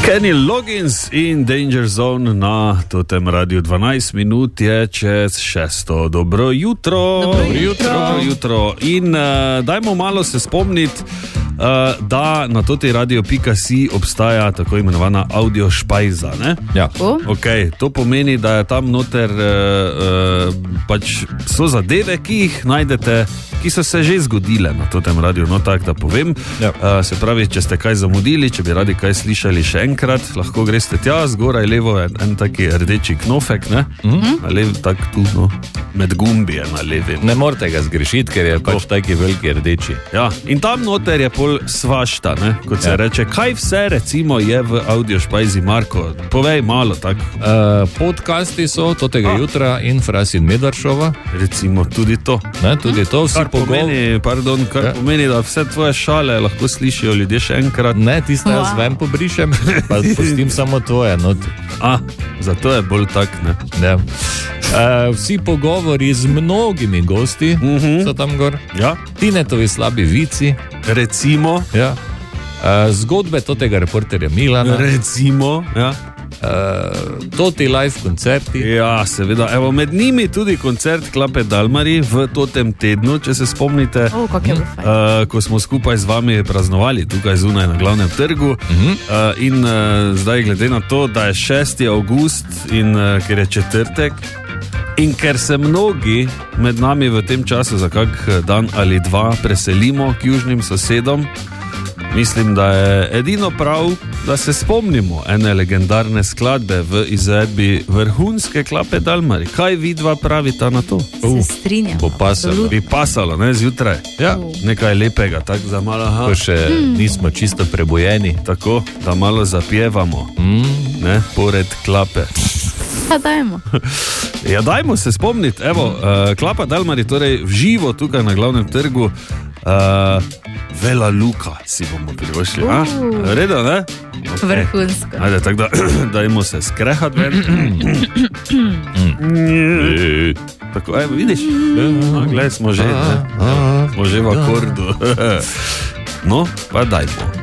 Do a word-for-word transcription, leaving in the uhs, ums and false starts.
Kenny Loggins in Danger Zone na totem radiju. Dvanajst minut je čez šesto. Dobro jutro. Dobro jutro. Dobro jutro. In uh, dajmo malo se spomniti, uh, da na toti radio pika si obstaja tako imenovana audio špajza, ne? Ja. Okay, to pomeni, da je tam noter uh, uh, pač so zadeve, ki jih najdete, ki so se že zgodile na totem radiju, no tak da povem. Ja. Uh, se pravi, če ste kaj zamudili, če bi radi kaj slišali še enkrat, lahko greste tja, zgoraj levo je en taki rdeči knofek, ne? Mm-hmm. Na levi, tak tu, no, med gumbi je na levi. Ne morate ga zgrešiti, ker je tako. Pač taki veliki rdeči. Ja, in tam noter je pol svašta, ne? Kot se Ja. reče. Kaj vse recimo je v audio špajzi, Marko? Povej malo, tak. Uh, podcasti so totega A. jutra in Fras in Medvaršova. Recimo tudi to. Ne, tudi to vsi Kar pogovori. pomeni, pardon, kar Ja. pomeni, da vse tvoje šale lahko slišijo ljudje še enkrat. Ne, tiste jaz Wow. ven pobrišem, pa pustim samo tvoje not. A, zato je bolj tak, ne? Ja. Uh, vsi pogovori z mnogimi gosti Mhm. so tam gor. Ja, Tinetovi slabi vici. recimo, Ja. Uh, zgodbe totega reporterja Milana. recimo, ja. Uh, toti live koncerti. Ja, seveda. Evo, med njimi tudi koncert Klape Dalmari v totem tednu, če se spomnite, O, kak je bil fajn. uh, ko smo skupaj z vami praznovali tukaj zunaj na glavnem trgu. Uh-huh. Uh, in uh, zdaj glede na to, da je šesti avgust in uh, ker je četrtek, in ker se mnogi med nami v tem času za kak dan ali dva preselimo k južnim sosedom, mislim, da je edino prav, da se spomnimo ene legendarne skladbe v izvedbi vrhunske Klape Dalmari. Kaj vidva pravita na to? Se strinjam. bo pasalo. absolutno. Bi pasalo, ne, zjutraj? Ja. Nekaj lepega, tako za malo, aha, Ko še nismo čisto prebojeni. tako, da malo zapjevamo, Mm. ne, pored Klape. Pa dajmo. Ja, dajmo se spomniti, evo, uh, Klapa Dalmari, torej v živo tukaj na glavnem trgu, uh, Vela Luka si bomo privošli, a? Uh. Redo, ne? Okay. Vrhunsko. Ajde, tako da, dajmo se skrehat ven. Tako, evo, vidiš? No, glej, smo že, ne? Smo že v akordu. No, pa dajmo.